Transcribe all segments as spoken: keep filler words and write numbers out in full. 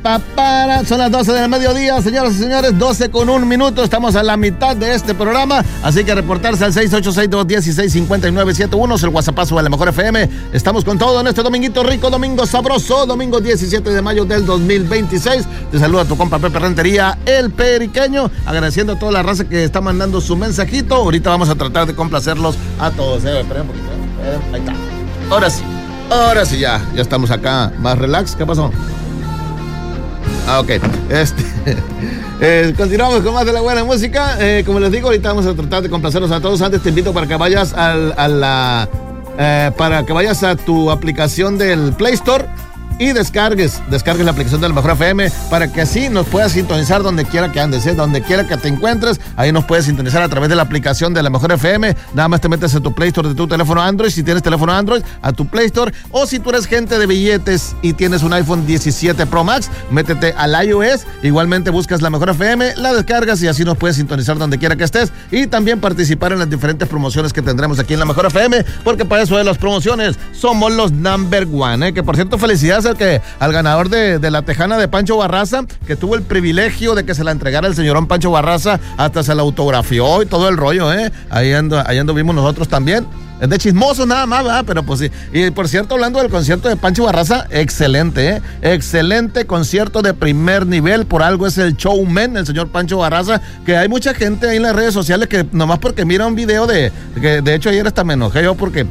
Papara, son las doce del mediodía, señoras y señores, doce con un minuto, estamos a la mitad de este programa, así que reportarse al seis ocho seis, dos uno seis, cinco nueve siete uno, es el WhatsAppazo de la Mejor F M. Estamos con todo en este dominguito rico, domingo sabroso, domingo diecisiete de mayo del dos mil veintiséis. Te saluda tu compa Pepe Rentería, el Periqueño, agradeciendo a toda la raza que está mandando su mensajito. Ahorita vamos a tratar de complacerlos a todos. Eh, esperen un poquito, eh, ahí está. Ahora sí, ahora sí ya, ya estamos acá, más relax. ¿Qué pasó? Ah, ok. Este, eh, continuamos con más de la buena música. Eh, como les digo, ahorita vamos a tratar de complacerlos a todos. Antes te invito para que vayas al, a la, eh, para que vayas a tu aplicación del Play Store y descargues, descargues la aplicación de la Mejor F M para que así nos puedas sintonizar donde quiera que andes, ¿eh? Donde quiera que te encuentres, ahí nos puedes sintonizar a través de la aplicación de la Mejor F M. Nada más te metes a tu Play Store de tu teléfono Android, si tienes teléfono Android, a tu Play Store, o si tú eres gente de billetes y tienes un iPhone diecisiete Pro Max, métete al iOS, igualmente buscas la Mejor F M, la descargas y así nos puedes sintonizar donde quiera que estés y también participar en las diferentes promociones que tendremos aquí en la Mejor F M, porque para eso de las promociones somos los number one, ¿eh? Que por cierto, felicidades al que al ganador de, de la tejana de Pancho Barraza, que tuvo el privilegio de que se la entregara el señorón Pancho Barraza, hasta se la autografió y todo el rollo, ¿eh? Ahí ando, ahí anduvimos nosotros también. Es de chismosos nada más, ¿verdad? Pero pues sí. Y por cierto, hablando del concierto de Pancho Barraza, excelente, ¿eh? Excelente concierto de primer nivel. Por algo es el showman, el señor Pancho Barraza, que hay mucha gente ahí en las redes sociales que nomás porque mira un video de... que de hecho ayer hasta me enojé yo porque...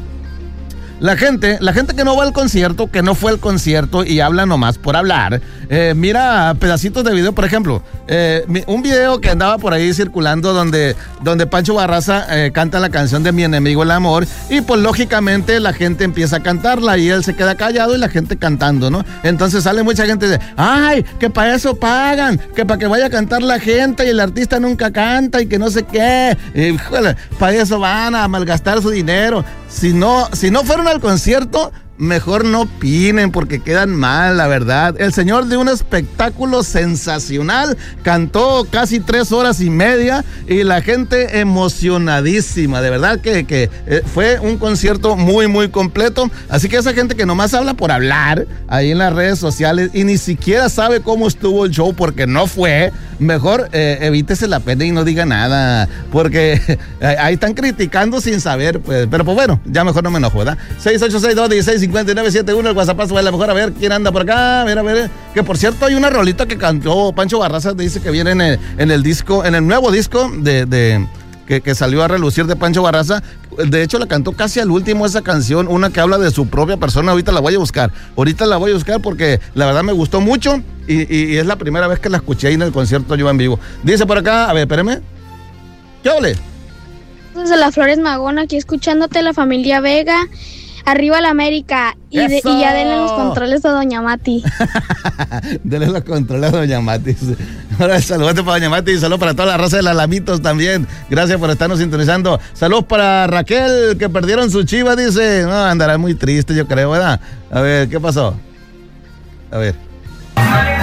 La gente, la gente que no va al concierto, que no fue al concierto y habla nomás por hablar, eh, mira pedacitos de video, por ejemplo, eh, un video que andaba por ahí circulando donde, donde Pancho Barraza eh, canta la canción de Mi Enemigo el Amor y pues lógicamente la gente empieza a cantarla y él se queda callado y la gente cantando, ¿no? Entonces sale mucha gente de, ay, que para eso pagan, que para que vaya a cantar la gente y el artista nunca canta y que no sé qué, y, híjole, para eso van a malgastar su dinero. Si no, si no fueron al concierto, mejor no opinen porque quedan mal, la verdad. El señor dio un espectáculo sensacional, cantó casi tres horas y media y la gente emocionadísima, de verdad que, que eh, fue un concierto muy muy completo, así que esa gente que nomás habla por hablar ahí en las redes sociales y ni siquiera sabe cómo estuvo el show porque no fue, mejor eh, evítese la pena y no diga nada, porque eh, ahí están criticando sin saber, pues, pero pues bueno, ya mejor no me enojo, ¿verdad? seis ocho seis, dos uno seis, cinco nueve siete uno, el WhatsApp fue la Mejor, a ver quién anda por acá, a ver, a ver, que por cierto hay una rolita que cantó Pancho Barraza, dice que viene en el, en el disco, en el nuevo disco de, de que, que salió a relucir de Pancho Barraza. De hecho la cantó casi al último esa canción, una que habla de su propia persona. Ahorita la voy a buscar, ahorita la voy a buscar porque la verdad me gustó mucho y, y, y es la primera vez que la escuché ahí en el concierto yo en vivo. Dice por acá, a ver, espérame, ¿qué ole? Desde las Flores Magón, aquí escuchándote, la familia Vega. Arriba la América y, de, y ya denle los controles a Doña Mati. Denle los controles a Doña Mati. Ahora saludos para Doña Mati y saludos para toda la raza de las Lamitos también. Gracias por estarnos sintonizando. Saludos para Raquel, que perdieron su chiva, dice. No, andará muy triste, yo creo, ¿verdad? A ver, ¿qué pasó? A ver.